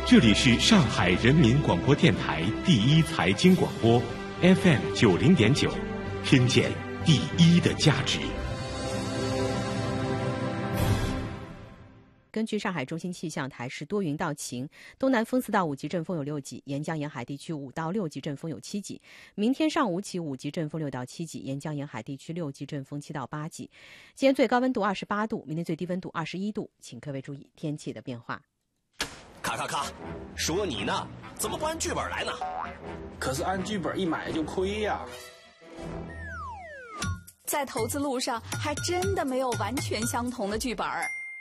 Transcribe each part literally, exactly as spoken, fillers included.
这里是上海人民广播电台第一财经广播 F M 九零点九，听见第一的价值。 根据上海中心气象台是多云到晴，东南风四到五级阵风有六级，沿江沿海地区五到六级阵风有七级。明天上午起五级阵风六到七级，沿江沿海地区六级阵风七到八级。今天最高温度二十八度，明天最低温度二十一度，请各位注意天气的变化。 咔咔咔，说你呢，怎么不按剧本来呢？ 可是按剧本一买就亏呀。 在投资路上，还真的没有完全相同的剧本。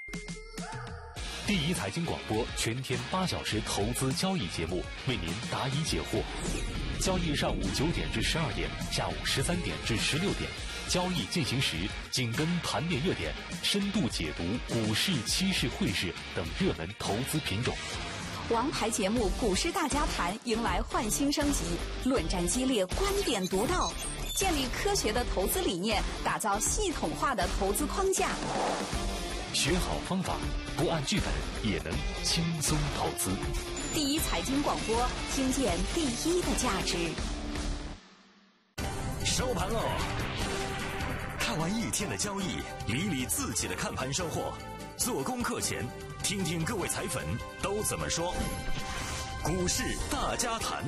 第一财经广播全天八小时投资交易节目，为您答疑解惑。交易上午九点至十二点，下午十三点至十六点，交易进行时紧跟盘面热点，深度解读股市、期市、汇市等热门投资品种。 王牌节目《股市大家谈》迎来焕新升级，论战激烈，观点独到，建立科学的投资理念，打造系统化的投资框架。 学好方法，不按剧本也能轻松投资。 第一财经广播，听见第一的价值。 收盘喽！看完一天的交易，理理自己的看盘收获。做功课前，听听各位财粉都怎么说。股市大家谈。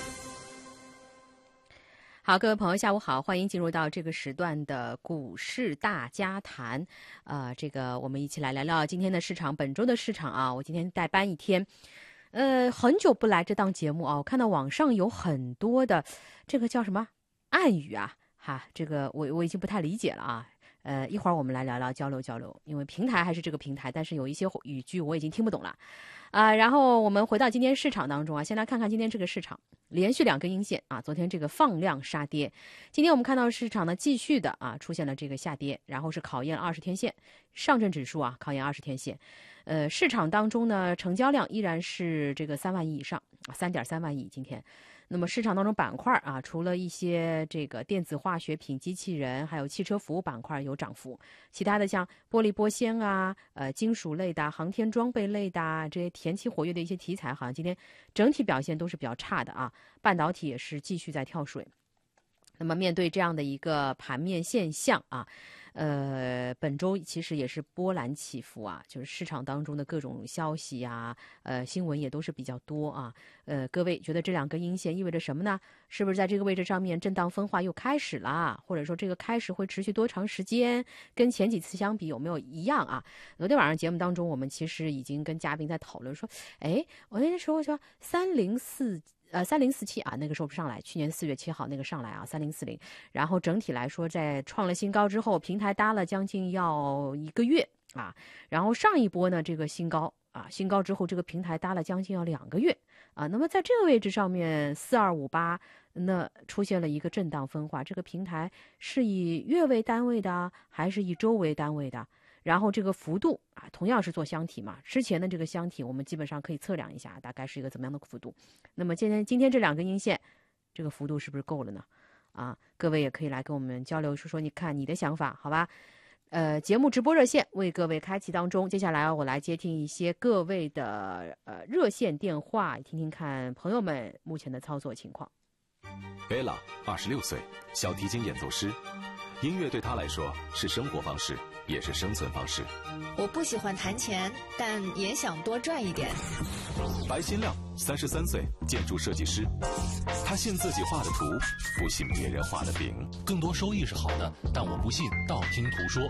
好，各位朋友，下午好，欢迎进入到这个时段的股市大家谈。呃，这个我们一起来聊聊今天的市场，本周的市场啊。我今天代班一天，呃，很久不来这档节目啊。我看到网上有很多的这个叫什么暗语啊，哈，这个我我已经不太理解了啊。呃，一会儿我们来聊聊交流交流，因为平台还是这个平台，但是有一些语句我已经听不懂了。啊、呃，然后我们回到今天市场当中啊，先来看看今天这个市场连续两根阴线啊，昨天这个放量杀跌，今天我们看到市场呢继续的啊出现了这个下跌，然后是考验了二十天线，上证指数啊考验二十天线，呃，市场当中呢成交量依然是这个三万亿以上，三点三万亿今天。那么市场当中板块啊，除了一些这个电子化学品、机器人，还有汽车服务板块有涨幅，其他的像玻璃玻纤啊、呃金属类的、航天装备类的这些前期活跃的一些题材，好像今天整体表现都是比较差的啊。半导体也是继续在跳水。那么面对这样的一个盘面现象啊，呃，本周其实也是波澜起伏啊，就是市场当中的各种消息啊，呃，新闻也都是比较多啊。呃，各位觉得这两根阴线意味着什么呢？是不是在这个位置上面震荡分化又开始了？或者说这个开始会持续多长时间？跟前几次相比有没有一样啊？昨天晚上节目当中，我们其实已经跟嘉宾在讨论说，哎，我那时候说三零四。呃，三零四七啊，那个时候上来，去年四月七号那个上来啊，三零四零，然后整体来说，在创了新高之后，平台搭了将近要一个月啊，然后上一波呢，这个新高啊，新高之后，这个平台搭了将近要两个月啊，那么在这个位置上面，四二五八，那出现了一个震荡分化，这个平台是以月为单位的，还是以周为单位的？然后这个幅度啊，同样是做箱体嘛，之前的这个箱体我们基本上可以测量一下，大概是一个怎么样的幅度。那么今天今天这两根阴线，这个幅度是不是够了呢？啊，各位也可以来跟我们交流说说，你看你的想法，好吧？呃，节目直播热线为各位开启当中，接下来我来接听一些各位的呃热线电话，听听看朋友们目前的操作情况。 贝拉，二十六岁，小提琴演奏师，音乐对他来说是生活方式，也是生存方式。 我不喜欢弹钱，但也想多赚一点。 白新亮，三十三岁，建筑设计师，他信自己画的图，不信别人画的饼。 更多收益是好的，但我不信道听途说。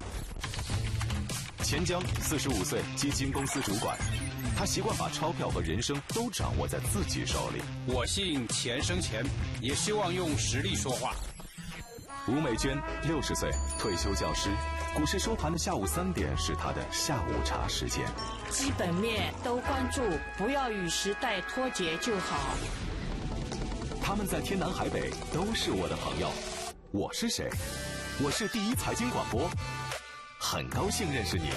钱江，四十五岁，基金公司主管，他习惯把钞票和人生都掌握在自己手里。 我信钱生钱，也希望用实力说话。 吴美娟，六十岁，退休教师，股市收盘的下午三点是他的下午茶时间。 基本面都关注，不要与时代脱节就好。 他们在天南海北都是我的朋友。我是谁？我是第一财经广播，很高兴认识你。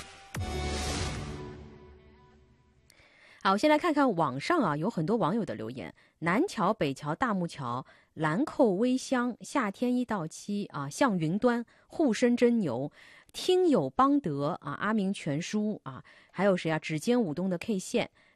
好，先来看看网上啊，有很多网友的留言：南桥、北桥、大木桥、兰蔻、微香、夏天一到期啊，向云端、沪深真牛、听友邦德啊，阿明全书啊，还有谁啊？指尖舞动的 K 线，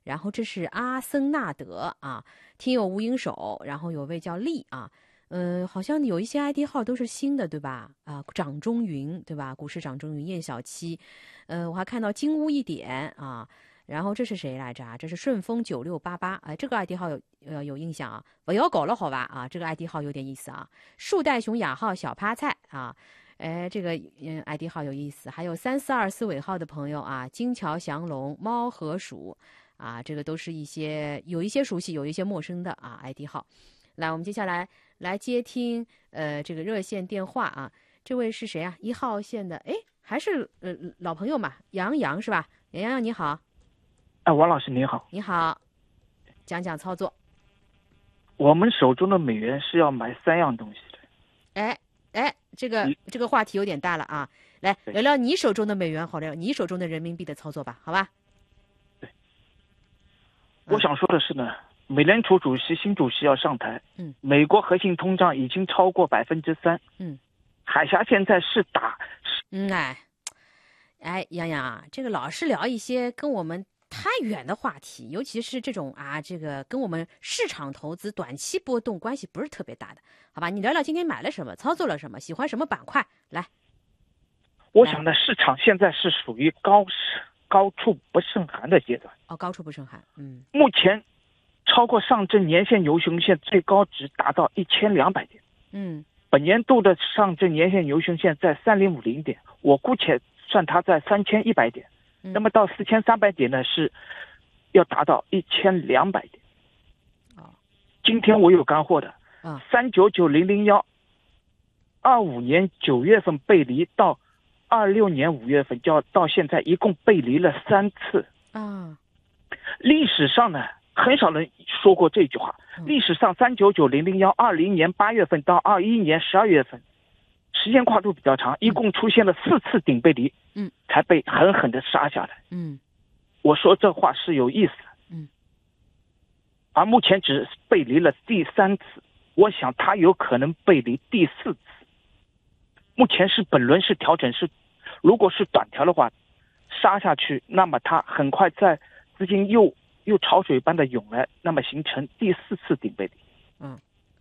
然后这是阿森纳德啊，听友无影手，然后有位叫丽啊，嗯、呃，好像有一些 I D 号都是新的，对吧？啊，掌中云，对吧？股市掌中云，燕小七，呃，我还看到金屋一点啊，然后这是谁来着啊？这是顺丰九六八八，哎，这个 I D 号有呃有印象啊，我要搞了好吧啊，这个 I D 号有点意思啊，树袋熊雅号小趴菜啊。哎，这个嗯 I D 号有意思，还有三四二四尾号的朋友啊，金桥祥龙、猫和鼠啊，这个都是一些有一些熟悉，有一些陌生的啊 I D 号。来，我们接下来来接听呃这个热线电话啊，这位是谁啊？一号线的，哎，还是呃老朋友嘛，杨洋是吧？杨洋你好。 哎，王老师你好。 你好，讲讲操作。 我们手中的美元是要买三样东西的。 哎。哎，这个这个话题有点大了啊！来聊聊你手中的美元，好聊你手中的人民币的操作吧，好吧？ 对，我想说的是呢，美联储主席新主席要上台， 嗯， 美国核心通胀已经超过百分之三， 嗯， 海峡现在是打， 嗯哎，哎，洋洋啊，这个老是聊一些跟我们太远的话题，尤其是这种啊，这个跟我们市场投资短期波动关系不是特别大的，好吧？你聊聊今天买了什么，操作了什么，喜欢什么板块？来， 我想呢，市场现在是属于高高处不胜寒的阶段。 哦，高处不胜寒，嗯。 目前，超过上证年线牛熊线最高值达到一千两百点， 嗯。 本年度的上证年线牛熊线在三零五零点，我姑且算它在三千一百点。那么到四千三百点呢，是要达到一千两百点。 哦， 今天我有干货的， 啊， 三九九零零幺，二五年九月份背离到二六年五月份，就要到现在一共背离了三次。 啊， 历史上呢，很少人说过这句话。 嗯、 历史上三九九零零幺，二零年八月份到二一年十二月份。时间跨度比较长，一共出现了四次顶背离， 嗯， 才被狠狠的杀下来， 嗯， 我说这话是有意思的， 嗯， 而目前只背离了第三次，我想它有可能背离第四次。目前是本轮是调整是，如果是短调的话，杀下去，那么它很快在资金又又潮水般的涌来，那么形成第四次顶背离， 嗯，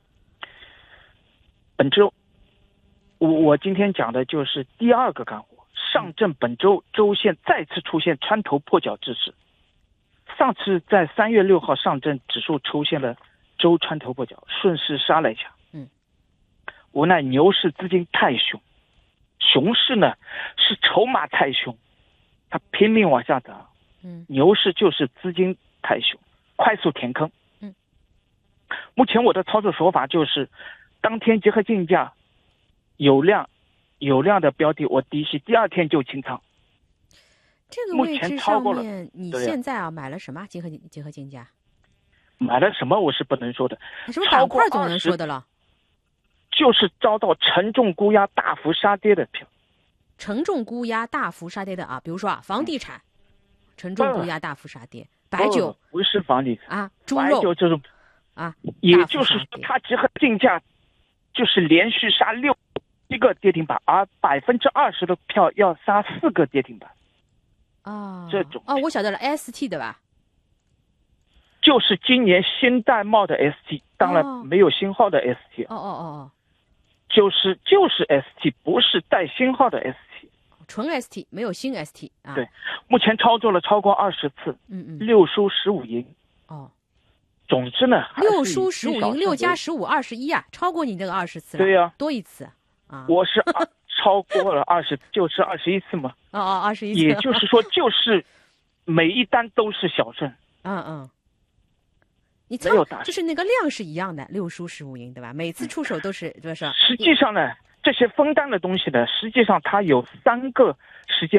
本周。我我今天讲的就是第二个干货，上证本周周线再次出现穿头破脚之势。上次在三月六号，上证指数出现了周穿头破脚，顺势杀了一下。 嗯， 无奈牛市资金太凶，熊市呢是筹码太凶，它拼命往下涨。 嗯， 牛市就是资金太凶，快速填坑。 嗯， 目前我的操作手法就是当天结合竞价。有量有量的标的我低吸，第二天就清仓。 这个位置上面你现在啊买了什么结合结合竞价？ 买了什么我是不能说的， 什么板块总能说的了？ 就是遭到沉重估压大幅杀跌的票。 沉重估压大幅杀跌的啊，比如说啊房地产，沉重估压大幅杀跌，白酒不是房地产啊，猪肉白酒这种啊， 也就是说它结合竞价就是连续杀六一个跌停板，而百分之二十的票要杀四个跌停板， 啊， 这种哦，我晓得了 ，S T 对吧？ 就是今年新戴帽的 S T， 当然没有星号的 S T， 哦哦哦哦， 就是就是 S T， 不是带星号的 S T， 纯 S T 没有新 S T 啊。 对，目前操作了超过二十次， 嗯嗯， 六输十五赢。 哦。 总之呢， 六输十五赢，六加十五二十一啊，超过你这个二十次了。 对呀、啊， 多一次啊。 我是超过了二十，就是二十一次嘛。 哦哦，二十一次。 也就是说，就是每一单都是小胜。 嗯嗯。你操，就是那个量是一样的，六输十五赢，对吧？每次出手都是，对吧？ 实际上呢，这些分单的东西呢，实际上它有三个时间。